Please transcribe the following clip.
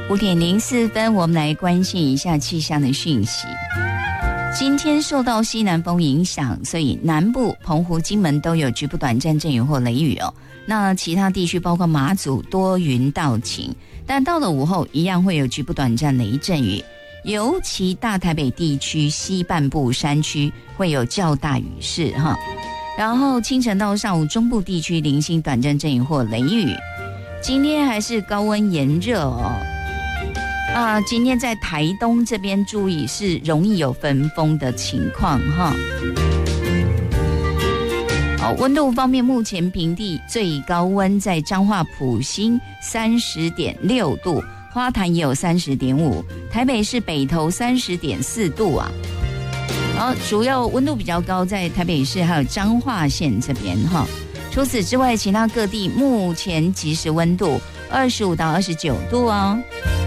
5:04，我们来关心一下气象的讯息。今天受到西南风影响，所以南部、澎湖、金门都有局部短暂阵雨或雷雨哦。那其他地区包括马祖多云到晴，但到了午后一样会有局部短暂雷阵雨，尤其大台北地区西半部山区会有较大雨势哈。然后清晨到上午中部地区零星短暂阵雨或雷雨。今天还是高温炎热哦。今天在台东这边注意是容易有焚风的情况哈。好，温度方面，目前平地最高温在彰化埔心30.6度，花坛也有30.5，台北市北投30.4度啊。然后主要温度比较高在台北市还有彰化县这边哈。除此之外，其他各地目前即时温度25到29度哦。